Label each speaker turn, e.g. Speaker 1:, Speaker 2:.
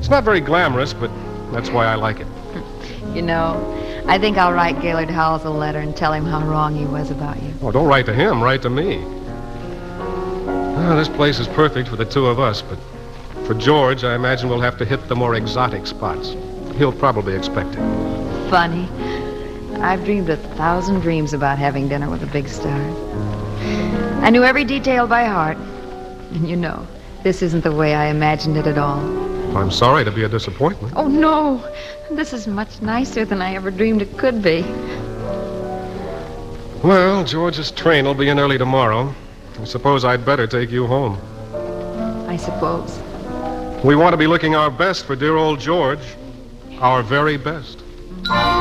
Speaker 1: It's not very glamorous, but that's why I like it.
Speaker 2: You know, I think I'll write Gaylord Howells a letter and tell him how wrong he was about you.
Speaker 1: Oh, don't write to him. Write to me. This place is perfect for the two of us, but for George, I imagine we'll have to hit the more exotic spots. He'll probably expect it.
Speaker 2: Funny. I've dreamed 1,000 dreams about having dinner with a big star. I knew every detail by heart. And you know, this isn't the way I imagined it at all.
Speaker 1: I'm sorry to be a disappointment.
Speaker 2: Oh, no. This is much nicer than I ever dreamed it could be.
Speaker 1: Well, George's train will be in early tomorrow. I suppose I'd better take you home.
Speaker 2: I suppose.
Speaker 1: We want to be looking our best for dear old George. Our very best.